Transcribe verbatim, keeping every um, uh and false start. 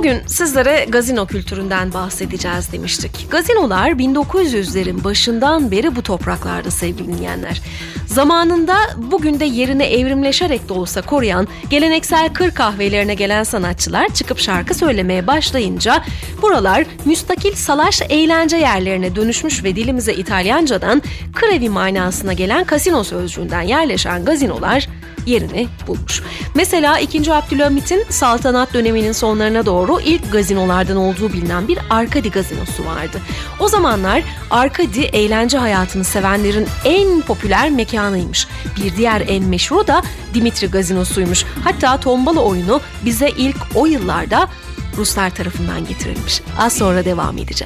Bugün sizlere gazino kültüründen bahsedeceğiz demiştik. Gazinolar bin dokuz yüzlerin başından beri bu topraklarda sevgili dinleyenler. Zamanında bugün de yerine evrimleşerek de olsa koruyan geleneksel kır kahvelerine gelen sanatçılar çıkıp şarkı söylemeye başlayınca buralar müstakil salaş eğlence yerlerine dönüşmüş ve dilimize İtalyancadan kır evi manasına gelen kasino sözcüğünden yerleşen gazinolar yerini bulmuş. Mesela ikinci. Abdülhamit'in saltanat döneminin sonlarına doğru ilk gazinolardan olduğu bilinen bir Arkadi gazinosu vardı. O zamanlar Arkadi eğlence hayatını sevenlerin en popüler mekanıymış. Bir diğer en meşhuru da Dimitri gazinosuymuş. Hatta tombala oyunu bize ilk o yıllarda Ruslar tarafından getirilmiş. Az sonra devam edeceğiz.